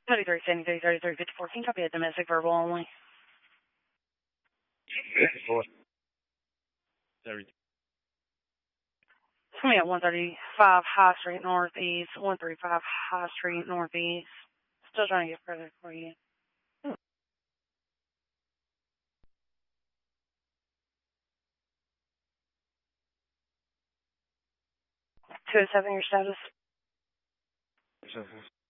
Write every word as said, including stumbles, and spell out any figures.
thirty-three, seventy-three, thirty-three, fifty-four. Can you copy a domestic verbal only? Everything. It's me at one thirty-five High Street Northeast, one thirty-five High Street Northeast. Still trying to get further for you. two oh seven, your status?